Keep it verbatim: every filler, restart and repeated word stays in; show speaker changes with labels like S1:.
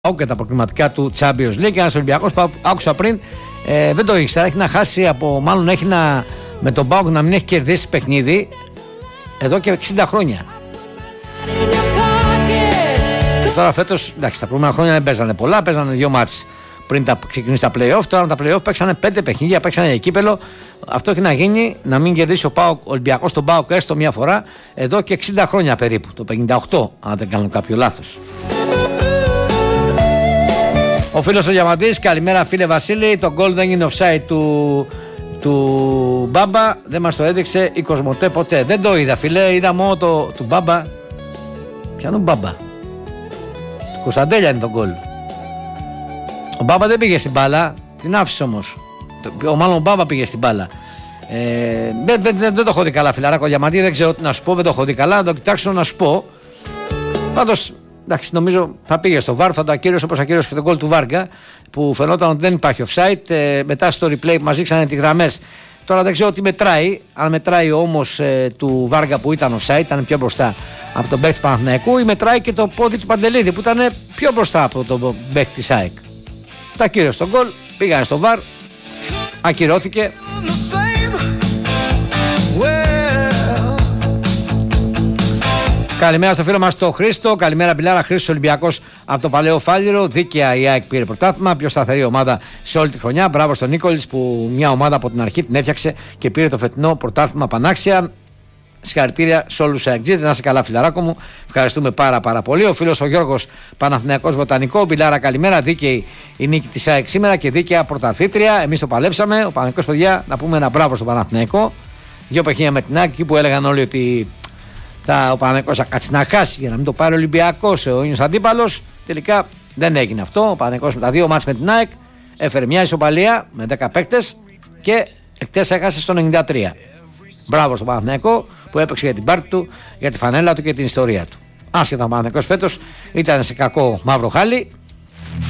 S1: και τα προκριματικά του Champions League. Ένας Ολυμπιακός, άκουσα πριν, ε, δεν το ήξερα, έχει να χάσει από, μάλλον έχει να, με τον ΠΑΟΚ να μην έχει κερδίσει παιχνίδι εδώ και εξήντα χρόνια. Και τώρα φέτος, εντάξει, τα προηγούμενα χρόνια δεν παίζανε πολλά, παίζανε δύο μάτς πριν τα ξεκινήσει τα play-off. Τώρα τα play-off παίξανε πέντε παιχνίδια, παίξανε για κύπελο. Αυτό έχει να γίνει, να μην κερδίσει ο ΠΑΟΚ, ο Ολυμπιακός τον ΠΑΟΚ έστω μία φορά εδώ και εξήντα χρόνια περίπου, το πενήντα οκτώ, αν δεν κάνω κάποιο λάθος. Ο φίλος ο Διαμαντής, καλημέρα φίλε Βασίλη. Το γκολ δεν είναι offside του, του Μπάμπα. Δεν μας το έδειξε η Κοσμοτέ ποτέ. Δεν το είδα φίλε, είδα μόνο το του Μπάμπα. Ποιανού Μπάμπα? Του Κωνσταντέλια είναι το γκολ. Ο Μπάμπα δεν πήγε στην μπάλα, την άφησε όμως. Ο μάλλον ο Μπάμπα πήγε στην μπάλα. Ε, δεν, δεν, δεν το έχω δει καλά φιλαράκο Διαμαντή, δεν ξέρω τι να σου πω, δεν το έχω δει καλά. Να το κοιτάξω να σου πω. Πάντως, εντάξει, νομίζω θα πήγε στο βαρ, θα το ακύρωσε όπως ακύρωσε και τον γκολ του Βάργα που φαινόταν ότι δεν υπάρχει offside. Ε, μετά στο replay που μας δείξανε τις γραμμές. Τώρα δεν ξέρω τι μετράει. Αν μετράει όμως ε, του Βάργα που ήταν offside, ήταν πιο μπροστά από τον παίκτη του Παναθηναϊκού, ή μετράει και το πόδι του Παντελίδη που ήταν πιο μπροστά από τον παίκτη της ΑΕΚ. Τα ακύρωσε τον γκολ, πήγανε στο βαρ, ακυρώθηκε. Καλημέρα στο φίλο μας τον Χρήστο. Καλημέρα Μπιλάρα, Χρήστος Ολυμπιακός από το Παλαιό Φάληρο. Δίκαια η ΑΕΚ πήρε πρωτάθλημα. Πιο σταθερή ομάδα σε όλη τη χρονιά. Μπράβο στον Νίκολης που μια ομάδα από την αρχή την έφτιαξε και πήρε το φετινό πρωτάθλημα πανάξια. Συγχαρητήρια σε όλους τους ΑΕΚΤΖΙΔες. Να είσαι καλά, φιλαράκο μου. Ευχαριστούμε πάρα πάρα πολύ. Ο φίλος ο Γιώργος, Παναθηναϊκός Βοτανικό. Μπιλάρα, καλημέρα. Δίκαιη η νίκη της ΑΕΚ σήμερα και δίκαια πρωταθλήτρια. Εμείς το παλέψαμε. Ο Παναθηναϊκός, παιδιά, να πούμε ένα μπράβο στον Παναθηναϊκό. Δύο παιχνίδια με την ΑΕΚ που έλεγαν όλοι ότι θα, ο Παναθηναϊκός θα κάτσει να χάσει για να μην το πάρει ο Ολυμπιακός, ο ίνιος αντίπαλος. Τελικά δεν έγινε αυτό. Ο Παναθηναϊκός με τα δύο μάτς με την ΑΕΚ έφερε μια ισοπαλία με δέκα παίκτες και εκτές έχασε στο ενενήντα τρία. Μπράβο στον Παναθηναϊκό που έπαιξε για την πάρτη του, για τη φανέλα του και την ιστορία του. Άσχετα ο Παναθηναϊκός φέτος ήταν σε κακό μαύρο χάλι.